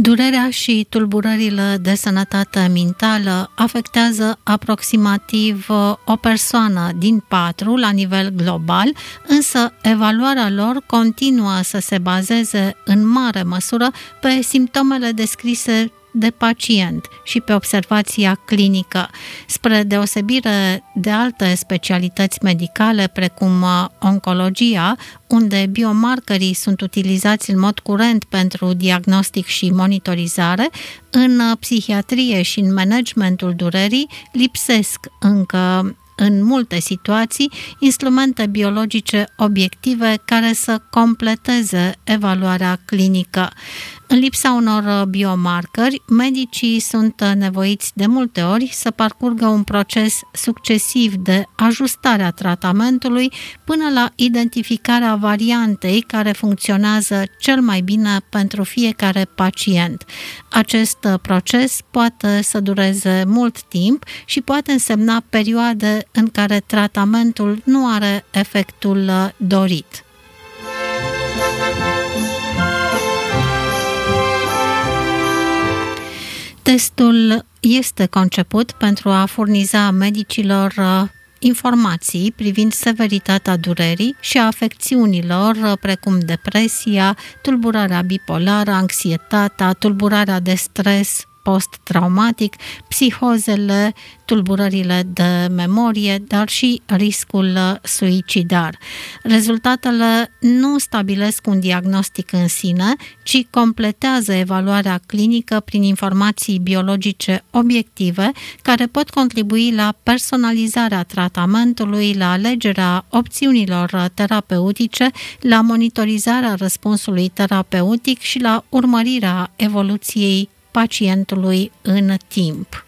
Durerea și tulburările de sănătate mentală afectează aproximativ o persoană din 4 la nivel global, însă evaluarea lor continuă să se bazeze în mare măsură pe simptomele descrise de pacient și pe observația clinică, spre deosebire de alte specialități medicale precum oncologia, unde biomarkerii sunt utilizați în mod curent pentru diagnostic și monitorizare. În psihiatrie și în managementul durerii lipsesc încă în multe situații instrumente biologice obiective care să completeze evaluarea clinică. În lipsa unor biomarcări, medicii sunt nevoiți de multe ori să parcurgă un proces succesiv de ajustare a tratamentului până la identificarea variantei care funcționează cel mai bine pentru fiecare pacient. Acest proces poate să dureze mult timp și poate însemna perioade în care tratamentul nu are efectul dorit. Testul este conceput pentru a furniza medicilor informații privind severitatea durerii și a afecțiunilor precum depresia, tulburarea bipolară, anxietatea, tulburarea de stres post-traumatic, psihozele, tulburările de memorie, dar și riscul suicidar. Rezultatele nu stabilesc un diagnostic în sine, ci completează evaluarea clinică prin informații biologice obiective care pot contribui la personalizarea tratamentului, la alegerea opțiunilor terapeutice, la monitorizarea răspunsului terapeutic și la urmărirea evoluției pacientului în timp.